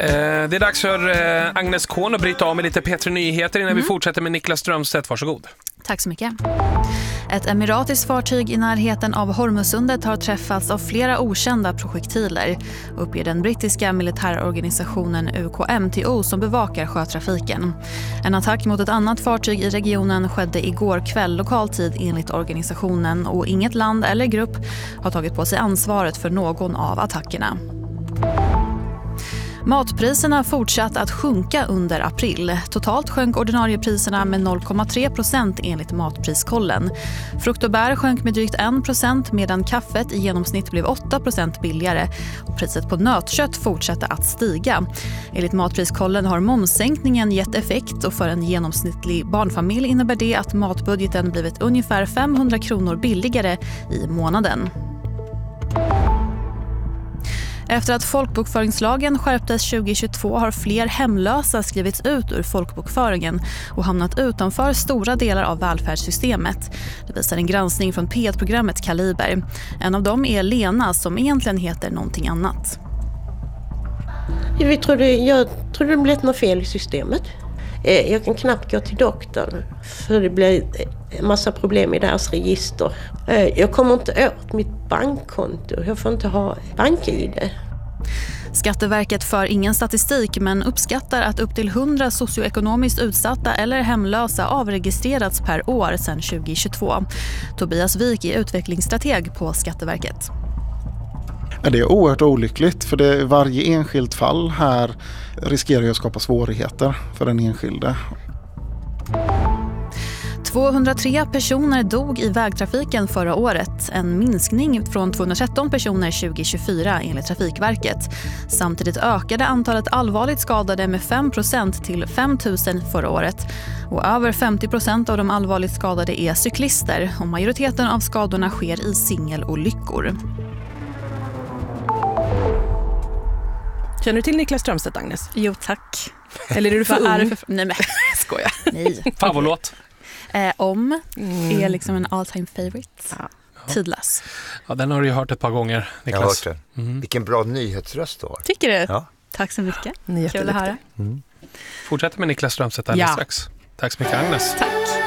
Det är dags för Agnes Kohn att bryta av med lite P3 Nyheter innan vi fortsätter med Niklas Strömstedt. Varsågod. Tack så mycket. Ett emiratiskt fartyg i närheten av Hormuzsundet har träffats av flera okända projektiler, uppger den brittiska militärorganisationen UKMTO som bevakar sjötrafiken. En attack mot ett annat fartyg i regionen skedde igår kväll lokaltid enligt organisationen, och inget land eller grupp har tagit på sig ansvaret för någon av attackerna. Matpriserna fortsatt att sjunka under april. Totalt sjönk ordinariepriserna med 0,3% enligt Matpriskollen. Frukt och bär sjönk med drygt 1%, medan kaffet i genomsnitt blev 8% billigare. Och priset på nötkött fortsatte att stiga. Enligt Matpriskollen har momssänkningen gett effekt, och för en genomsnittlig barnfamilj innebär det att matbudgeten blivit ungefär 500 kronor billigare i månaden. Efter att folkbokföringslagen skärptes 2022 har fler hemlösa skrivits ut ur folkbokföringen och hamnat utanför stora delar av välfärdssystemet. Det visar en granskning från P1-programmet Kaliber. En av dem är Lena, som egentligen heter någonting annat. Jag tror det blivit något fel i systemet. Jag kan knappt gå till doktorn för det blir en massa problem i deras register. Jag kommer inte åt mitt bankkonto. Jag får inte ha bank-ID. Skatteverket för ingen statistik, men uppskattar att upp till 100 socioekonomiskt utsatta eller hemlösa avregistrerats per år sedan 2022. Tobias Wik är utvecklingsstrateg på Skatteverket. Det är oerhört olyckligt, för varje enskilt fall här riskerar att skapa svårigheter för den enskilde. 203 personer dog i vägtrafiken förra året, en minskning från 213 personer 2024 enligt Trafikverket. Samtidigt ökade antalet allvarligt skadade med 5% till 5 000 förra året. Och över 50% av de allvarligt skadade är cyklister, och majoriteten av skadorna sker i singelolyckor. Känner du till Niklas Strömstedt, Agnes? Jo, tack. Eller är du för ung? Nej, men skoja. Nej. Favoritlåt? Är liksom en all time favorite. Ja. Tidlös. Ja, den har du ju hört ett par gånger, Niklas. Jag har hört det. Vilken bra nyhetsröst du har. Tycker du? Ja. Tack så mycket. Kul att höra. Fortsätter med Niklas Strömstedt alldeles strax. Tack så mycket, Agnes. Tack.